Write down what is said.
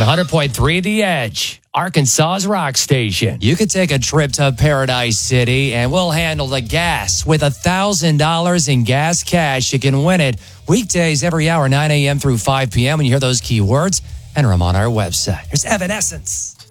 100.3 The Edge, Arkansas's rock station. You could take a trip to Paradise City, and we'll handle the gas. With $1,000 in gas cash, you can win it weekdays every hour, 9 a.m. through 5 p.m. When you hear those keywords, enter them on our website. There's Evanescence.